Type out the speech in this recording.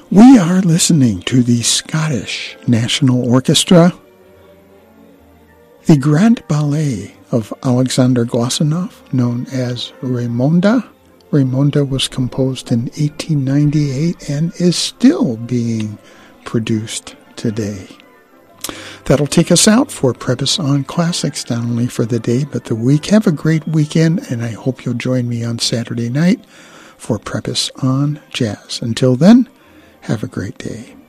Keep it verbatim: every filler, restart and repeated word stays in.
We are listening to the Scottish National Orchestra, the Grand Ballet of Alexander Glazunov, known as Raymonda. Raymonda was composed in eighteen ninety-eight and is still being produced today. That'll take us out for Preface on Classics, not only for the day but the week. Have a great weekend, and I hope you'll join me on Saturday night for Preface on Jazz. Until then, have a great day.